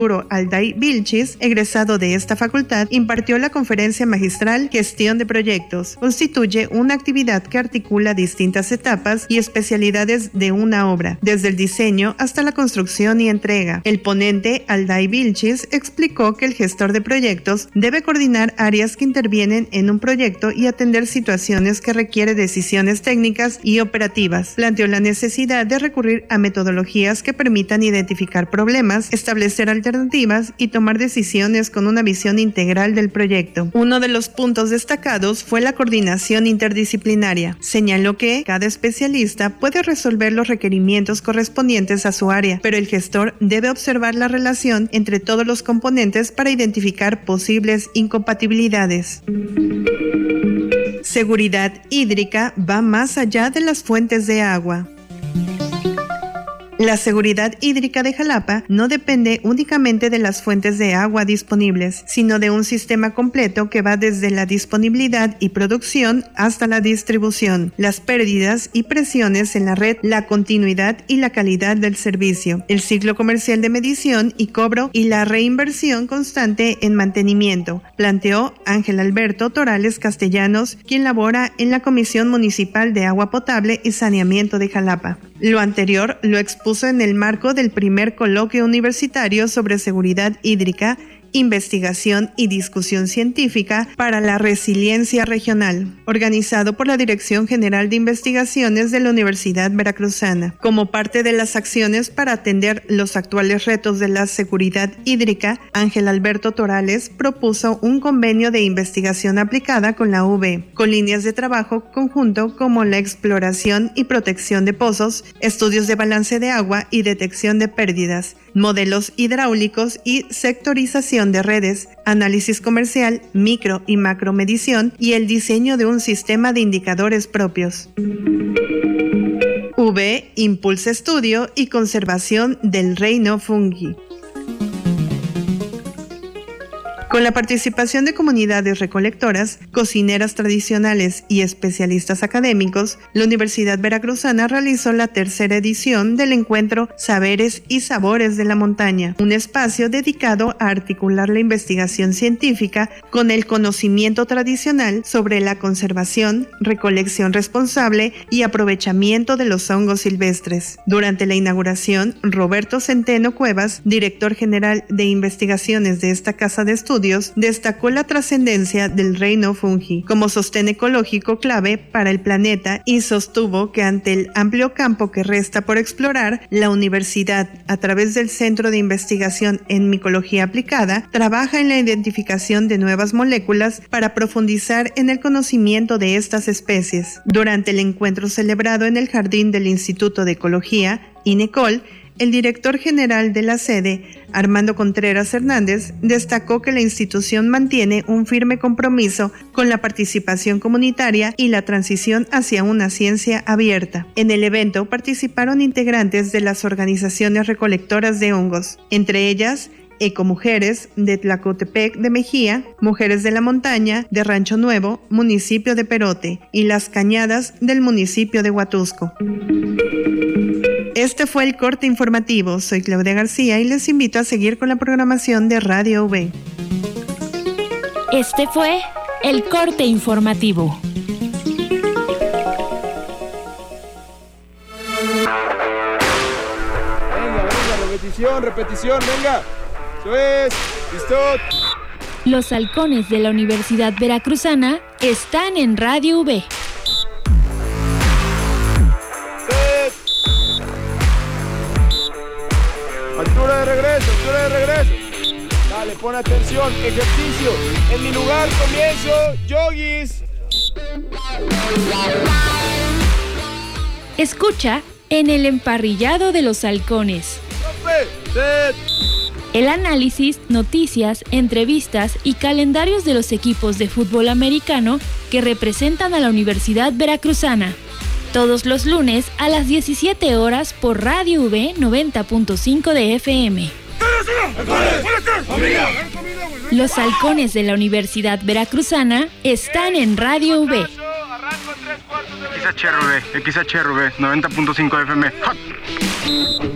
Alday Vilchis, egresado de esta facultad, impartió la conferencia magistral Gestión de Proyectos. Constituye una actividad que articula distintas etapas y especialidades de una obra, desde el diseño hasta la construcción y entrega. El ponente, Alday Vilchis, explicó que el gestor de proyectos debe coordinar áreas que intervienen en un proyecto y atender situaciones que requieren decisiones técnicas y operativas. Planteó la necesidad de recurrir a metodologías que permitan identificar problemas, establecer alternativas y tomar decisiones con una visión integral del proyecto. Uno de los puntos destacados fue la coordinación interdisciplinaria. Señaló que cada especialista puede resolver los requerimientos correspondientes a su área, pero el gestor debe observar la relación entre todos los componentes para identificar posibles incompatibilidades. Seguridad hídrica va más allá de las fuentes de agua. La seguridad hídrica de Jalapa no depende únicamente de las fuentes de agua disponibles, sino de un sistema completo que va desde la disponibilidad y producción hasta la distribución, las pérdidas y presiones en la red, la continuidad y la calidad del servicio, el ciclo comercial de medición y cobro y la reinversión constante en mantenimiento, planteó Ángel Alberto Torales Castellanos, quien labora en la Comisión Municipal de Agua Potable y Saneamiento de Jalapa. Lo anterior lo expuso en el marco del primer coloquio universitario sobre seguridad hídrica, investigación y discusión científica para la resiliencia regional, organizado por la Dirección General de Investigaciones de la Universidad Veracruzana. Como parte de las acciones para atender los actuales retos de la seguridad hídrica, Ángel Alberto Torales propuso un convenio de investigación aplicada con la UB, con líneas de trabajo conjunto como la exploración y protección de pozos, estudios de balance de agua y detección de pérdidas, modelos hidráulicos y sectorización de redes, análisis comercial, micro y macro medición y el diseño de un sistema de indicadores propios. V impulsa estudio y conservación del reino fungi. Con la participación de comunidades recolectoras, cocineras tradicionales y especialistas académicos, la Universidad Veracruzana realizó la tercera edición del encuentro Saberes y Sabores de la Montaña, un espacio dedicado a articular la investigación científica con el conocimiento tradicional sobre la conservación, recolección responsable y aprovechamiento de los hongos silvestres. Durante la inauguración, Roberto Centeno Cuevas, director general de investigaciones de esta casa de estudios, destacó la trascendencia del reino fungi como sostén ecológico clave para el planeta y sostuvo que ante el amplio campo que resta por explorar, la universidad, a través del Centro de Investigación en Micología Aplicada, trabaja en la identificación de nuevas moléculas para profundizar en el conocimiento de estas especies. Durante el encuentro celebrado en el jardín del Instituto de Ecología, INECOL, el director general de la sede, Armando Contreras Hernández, destacó que la institución mantiene un firme compromiso con la participación comunitaria y la transición hacia una ciencia abierta. En el evento participaron integrantes de las organizaciones recolectoras de hongos, entre ellas Ecomujeres de Tlacotepec de Mejía, Mujeres de la Montaña de Rancho Nuevo, municipio de Perote, y Las Cañadas del municipio de Huatusco. Este fue el corte informativo. Soy Claudia García y les invito a seguir con la programación de Radio V. Este fue el corte informativo. Venga, repetición, venga. Eso es, listo. Los halcones de la Universidad Veracruzana están en Radio V. Altura de regreso. Dale, pon atención, ejercicio. En mi lugar comienzo, yogis. Escucha en el emparrillado de los halcones. El análisis, noticias, entrevistas y calendarios de los equipos de fútbol americano que representan a la Universidad Veracruzana. Todos los lunes a las 17 horas por Radio V 90.5 de FM. Los halcones de la Universidad Veracruzana están en Radio V. XHRV 90.5 FM.